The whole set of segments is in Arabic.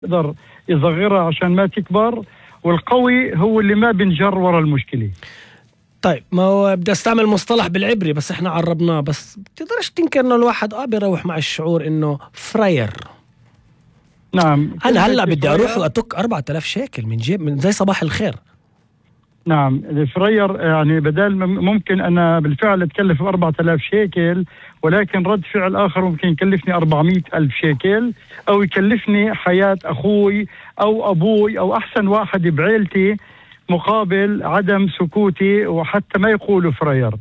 يقدر يصغرها عشان ما تكبر، والقوي هو اللي ما بنجر ورا المشكلة. طيب ما هو بدي استعمل مصطلح بالعبري بس احنا عربناه، بس بتقدرش تنكر انه الواحد بيروح مع الشعور انه فراير. نعم انا هلا بدي اروح واتك 4000 شيكل من جيب من زي صباح الخير. نعم الفرير يعني بدل ممكن انا بالفعل اتكلف 4000 شيكل، ولكن رد فعل اخر ممكن يكلفني 400,000 شيكل، او يكلفني حياة اخوي او ابوي او احسن واحد بعيلتي مقابل عدم سكوتي وحتى ما يقولوا فرير.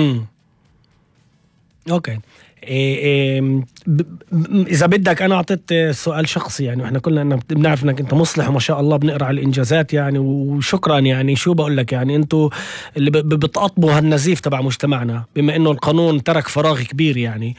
اوكي. اذا بدك انا اعطيت سؤال شخصي، يعني واحنا كلنا بنعرف انك انت مصلح وما شاء الله بنقرا على الانجازات يعني، وشكرا يعني. شو بقول لك يعني، انتوا اللي بتقطبوا هالنزيف تبع مجتمعنا بما انه القانون ترك فراغ كبير يعني.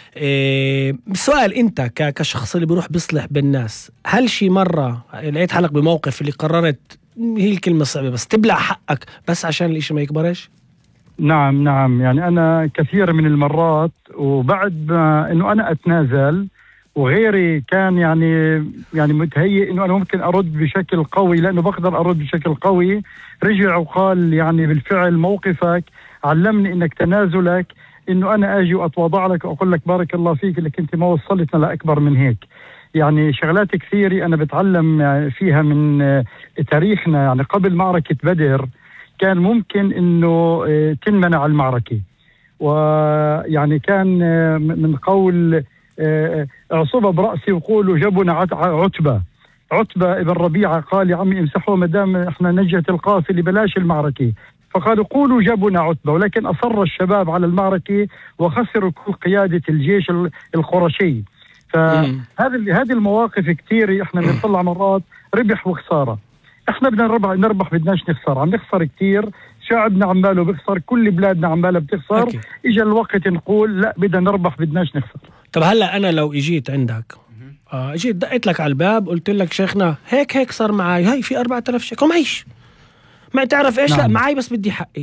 السؤال انت كشخص اللي بيروح بيصلح بالناس، هل شي مره لقيت حالك بموقف اللي قررت، هي الكلمه صعبه بس، تبلع حقك بس عشان الاشي ما يكبرش؟ نعم يعني أنا كثير من المرات، وبعد ما إنه أنا أتنازل وغيري كان يعني متهيئ إنه أنا ممكن أرد بشكل قوي، لأنه بقدر أرد بشكل قوي، رجع وقال يعني بالفعل موقفك علمني إنك تنازلك إنه أنا أجي وأتواضع لك وأقول لك بارك الله فيك لك أنت ما وصلتنا لأكبر من هيك. يعني شغلات كثيرة أنا بتعلم فيها من تاريخنا. يعني قبل معركة بدر كان ممكن انه تنمنع المعركة، ويعني كان من قول اعصبها برأسي وقولوا جبنا عتبة ابن ربيعة قال يا عمي امسحوا ما دام احنا نجت القافلة بلاش المعركة، فقالوا قولوا جبنا عتبة، ولكن اصر الشباب على المعركة وخسروا كل قيادة الجيش القرشي. فهذه المواقف كثير احنا بنطلع مرات ربح وخسارة. احنا بدنا نربح بدناش نخسر، عم نخسر كتير، شعبنا عماله بيخسر، كل بلادنا عماله بتخسر. اجا الوقت نقول لا بدنا نربح بدناش نخسر. طب هلا انا لو اجيت عندك اجيت دقيت لك على الباب قلت لك شيخنا هيك صار معي، هاي في 4000 شيكل معيش، ما تعرف ايش؟ نعم. لا معي بس بدي حقي.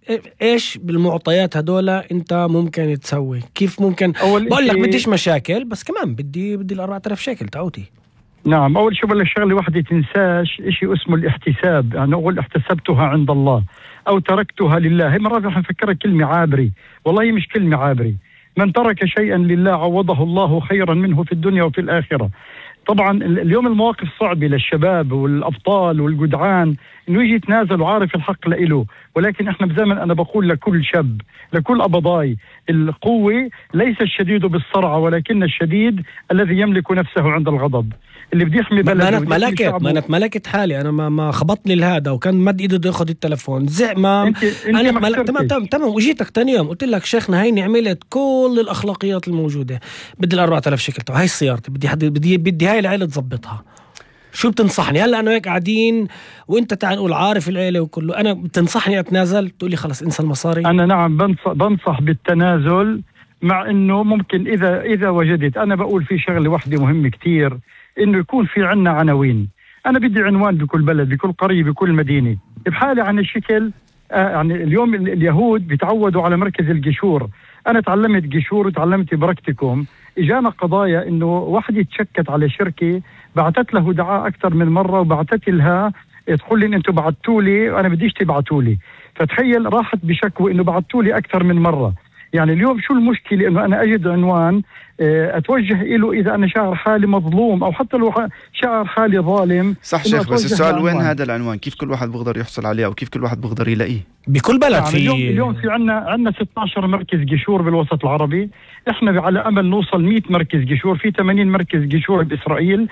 ايش بالمعطيات هدولا انت ممكن تسوي؟ كيف ممكن بقول لك بديش مشاكل بس كمان بدي ال 4000 شيكل تعوتي. نعم أول شيء بقول لك شغلة واحدة تنساش إشي اسمه الاحتساب. يعني أقول احتسبتها عند الله أو تركتها لله، هي مرات رح نفكرها كلمة عابري، والله مش كلمة عابري. من ترك شيئا لله عوضه الله خيرا منه في الدنيا وفي الآخرة. طبعا اليوم المواقف صعبة للشباب والأبطال والجدعان إنه يجي يتنازل وعارف الحق لإله، ولكن إحنا بزمن أنا بقول لكل شاب لكل أبضاي القوة ليس الشديد بالصرعة ولكن الشديد الذي يملك نفسه عند الغضب، اللي بدي يحمي بلده. ما أنا ملكت حالي، أنا ما خبطني لهذا وكان مد إيده ياخذ التلفون زعما. أنا تمام وجيتك تاني يوم قلت لك شيخنا هيني عملت كل الأخلاقيات الموجودة، بدي 4000 شيكل، هاي سيارتي بدي هاي العيلة تزبطها، شو بتنصحني؟ هلا أنا هيك قاعدين وأنت تعال نقول عارف العيلة وكله، أنا بتنصحني أتنازل؟ تقول لي خلص انسى المصاري؟ أنا نعم بنصح بالتنازل، مع إنه ممكن إذا وجدت. أنا بقول في شغلة واحدة مهمة كتير، إنه يكون في عنا عناوين. أنا بدي عنوان بكل بلد بكل قرية بكل مدينة بحالة عن الشكل. يعني اليوم اليهود بيتعودوا على مركز الجشور، أنا تعلمت جشور وتعلمت براكتيكوم. إجانا قضايا إنه واحدة تشكت على شركة، بعتت له دعاء أكثر من مرة وبعتت لها تقول لي إن أنتوا بعتوا لي وأنا بديش تبعتوا لي، فتخيل راحت بشكوى إنه بعتوا لي أكثر من مرة. يعني اليوم شو المشكلة إنه أنا أجد عنوان أتوجه إله إذا أنا شاعر حالي مظلوم أو حتى لو شعر حالي ظالم. صح شيخ، بس السؤال وين هذا العنوان؟ كيف كل واحد بيقدر يحصل عليه أو كيف كل واحد بيقدر يلاقيه بكل بلد؟ يعني اليوم في عنا 16 مركز جشور بالوسط العربي. احنا على امل نوصل 100 مركز جشور، في 80 مركز جشور باسرائيل،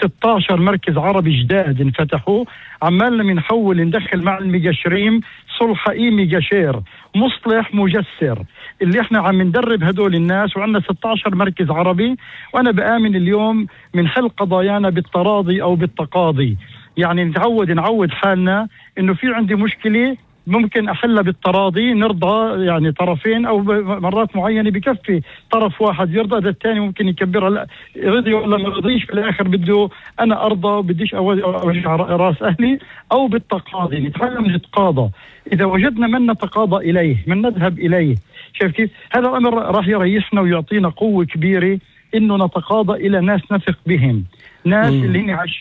16 مركز عربي جداد انفتحوا. عمالنا بنحول ندخل مع المجشرين صلحائي مجشير مصلح مجسر، اللي احنا عم ندرب هدول الناس، وعندنا 16 مركز عربي. وانا بآمن اليوم من حل قضايانا بالتراضي او بالتقاضي. يعني نعود حالنا انه في عندي مشكلة ممكن أحلها بالتراضي، نرضى يعني طرفين، أو مرات معينة بكفي طرف واحد يرضى، ده الثاني ممكن يكبرها، لا رضي ولا ما رضيش في الآخر بده أنا أرضى وبديش أوجع رأس أهلي. أو بالتقاضي نتعلم نتقاضى، إذا وجدنا من نتقاضى إليه من نذهب إليه. شايف كيف؟ هذا الأمر راح يريحنا ويعطينا قوة كبيرة انه نتقاضى الى ناس نثق بهم، ناس اللي هن